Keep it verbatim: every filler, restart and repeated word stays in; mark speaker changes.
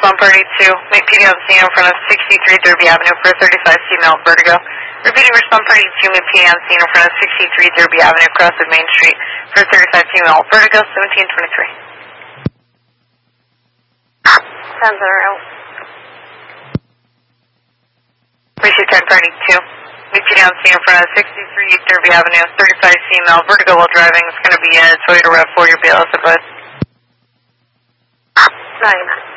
Speaker 1: Response Party two, make P D on scene in front of sixty-three Derby Avenue for thirty-five female Vertigo. Repeating Response Party two, make P D on scene in front of sixty-three Derby Avenue across the Main Street for thirty-five female Vertigo, seventeen twenty-three.
Speaker 2: ten zero.
Speaker 1: Receive ten Party two, make P D on scene in front of sixty-three Derby Avenue, thirty-five female Vertigo while driving. It's going to be a Toyota RAV four, your B L S advice.
Speaker 2: ninety-nine.